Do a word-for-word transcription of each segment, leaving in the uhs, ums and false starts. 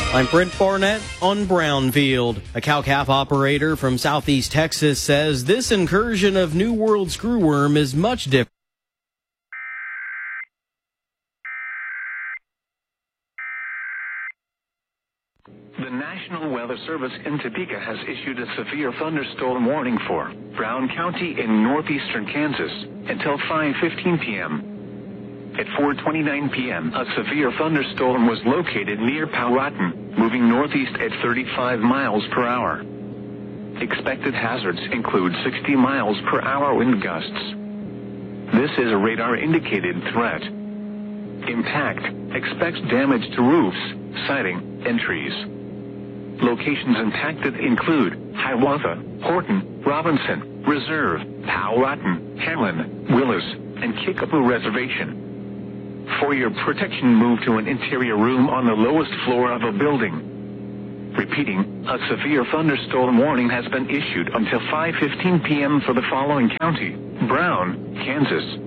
I'm Brent Barnett on Brownfield. A cow-calf operator from southeast Texas says this incursion of New World screwworm is much different. The National Weather Service in Topeka has issued a severe thunderstorm warning for Brown County in northeastern Kansas until five fifteen p.m. At four twenty-nine p.m., a severe thunderstorm was located near Powhatan, moving northeast at thirty-five miles per hour. Expected hazards include sixty miles per hour wind gusts. This is a radar-indicated threat. Impact expects damage to roofs, siding, and trees. Locations impacted include Hiawatha, Horton, Robinson, Reserve, Powhatan, Hamlin, Willis, and Kickapoo Reservation. For your protection, move to an interior room on the lowest floor of a building. Repeating, a severe thunderstorm warning has been issued until five fifteen p.m. for the following county: Brown, Kansas.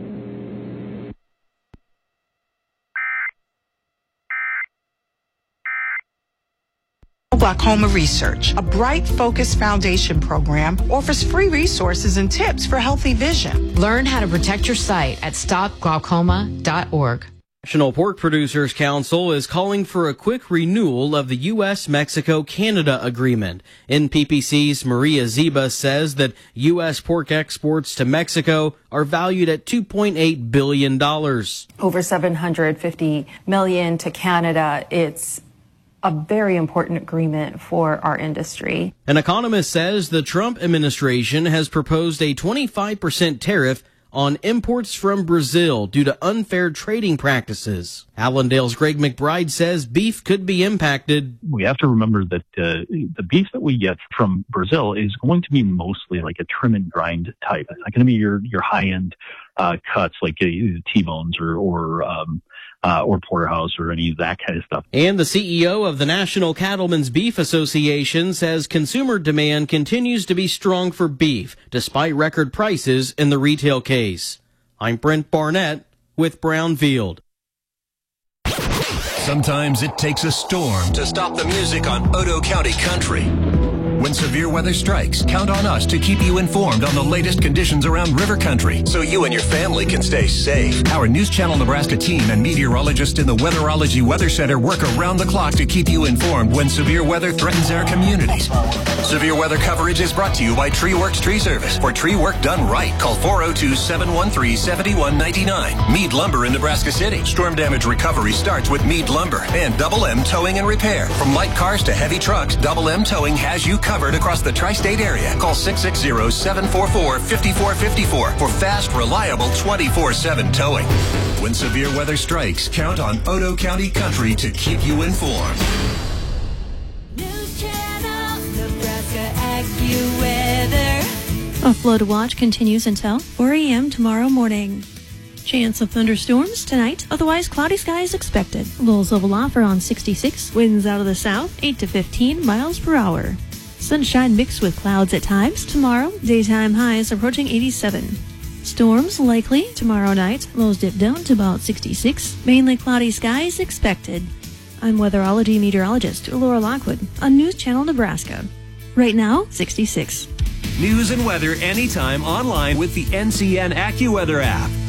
Glaucoma Research, a Bright Focus Foundation program, offers free resources and tips for healthy vision. Learn how to protect your sight at stop glaucoma dot org. National Pork Producers Council is calling for a quick renewal of the U S Mexico Canada agreement. N P P C's Maria Ziba says that U S pork exports to Mexico are valued at two point eight billion dollars. Over seven hundred fifty million dollars to Canada. It's a very important agreement for our industry. An economist says the Trump administration has proposed a twenty-five percent tariff on imports from Brazil due to unfair trading practices. Allendale's Greg McBride says beef could be impacted. We have to remember that uh, the beef that we get from Brazil is going to be mostly like a trim and grind type. It's not going to be your, your high-end uh, cuts like uh, T-bones or, or um, Uh, or porterhouse or any of that kind of stuff. And the C E O of the National Cattlemen's Beef Association says consumer demand continues to be strong for beef, despite record prices in the retail case. I'm Brent Barnett with Brownfield. Sometimes it takes a storm to stop the music on Otoe County Country. When severe weather strikes, count on us to keep you informed on the latest conditions around river country so you and your family can stay safe. Our News Channel Nebraska team and meteorologists in the Weatherology Weather Center work around the clock to keep you informed when severe weather threatens our communities. Severe weather coverage is brought to you by Tree Works Tree Service. For tree work done right, call four oh two, seven one three, seven one nine nine. Mead Lumber in Nebraska City. Storm damage recovery starts with Mead Lumber and Double M Towing and Repair. From light cars to heavy trucks, Double M Towing has you covered across the tri-state area. Call six six zero, seven four four, five four five four for fast, reliable twenty-four seven towing. When severe weather strikes, count on Otoe County Country to keep you informed. News Channel, Nebraska AccuWeather. A flood watch continues until four a.m. tomorrow morning. Chance of thunderstorms tonight, otherwise cloudy skies expected. Lows level off around sixty-six, winds out of the south, eight to fifteen miles per hour. Sunshine mixed with clouds at times tomorrow, daytime highs approaching eighty-seven. Storms likely tomorrow night, lows dip down to about sixty-six, mainly cloudy skies expected. I'm weatherology meteorologist Laura Lockwood on News Channel Nebraska. Right now, sixty-six. News and weather anytime online with the N C N AccuWeather app.